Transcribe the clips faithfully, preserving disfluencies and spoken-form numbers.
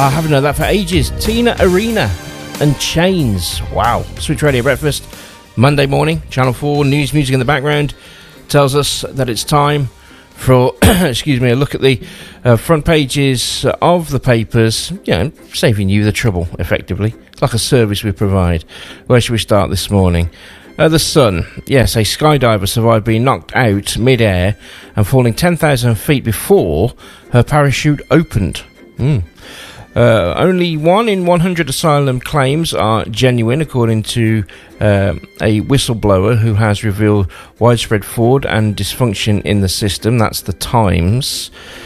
I haven't known that for ages. Tina Arena and Chains. Wow. Switch Radio Breakfast, Monday morning, Channel four, news music in the background tells us that it's time for, excuse me, a look at the uh, front pages of the papers, you know, saving you the trouble, effectively. It's like a service we provide. Where should we start this morning? Uh, the Sun. Yes, a skydiver survived being knocked out mid-air and falling ten thousand feet before her parachute opened. Mm. Uh, only one in one hundred asylum claims are genuine, according to uh, a whistleblower who has revealed widespread fraud and dysfunction in the system. That's the Times.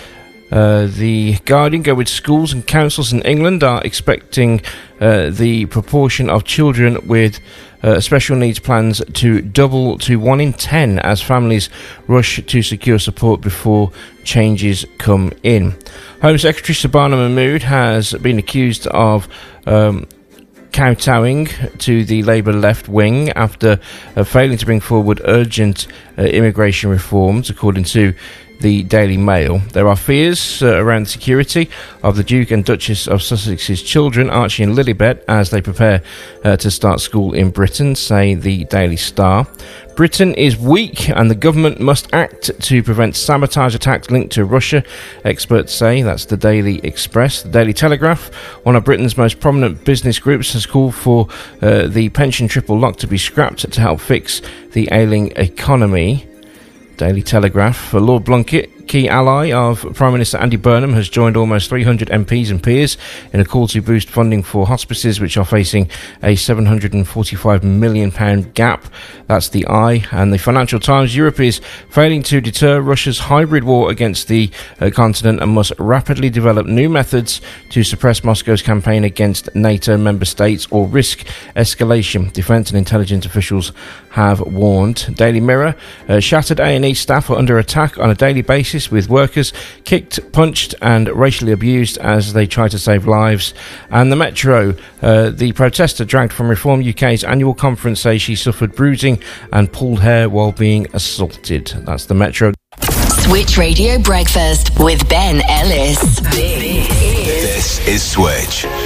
Uh, the Guardian go with schools and councils in England are expecting uh, the proportion of children with uh, special needs plans to double to one in ten as families rush to secure support before changes come in. Home Secretary Subhana Mahmood has been accused of um, kowtowing to the Labour left wing after uh, failing to bring forward urgent uh, immigration reforms, according to the Daily Mail. There are fears uh, around the security of the Duke and Duchess of Sussex's children, Archie and Lilibet, as they prepare uh, to start school in Britain, say the Daily Star. Britain is weak and the government must act to prevent sabotage attacks linked to Russia, experts say. That's the Daily Express. The Daily Telegraph, one of Britain's most prominent business groups, has called for uh, the pension triple lock to be scrapped to help fix the ailing economy. Daily Telegraph. Lord Blunkett, key ally of Prime Minister Andy Burnham, has joined almost three hundred M Ps and peers in a call to boost funding for hospices, which are facing a seven hundred forty-five million pounds gap. That's the Eye. And the Financial Times. Europe is failing to deter Russia's hybrid war against the uh, continent and must rapidly develop new methods to suppress Moscow's campaign against NATO member states or risk escalation, defence and intelligence officials have warned. Daily Mirror. Uh, shattered A and E staff are under attack on a daily basis, with workers kicked, punched and racially abused as they try to save lives. And the Metro. Uh, the protester dragged from Reform U K's annual conference says she suffered bruising and pulled hair while being assaulted. That's the Metro. Switch Radio Breakfast with Ben Ellis. This is Switch.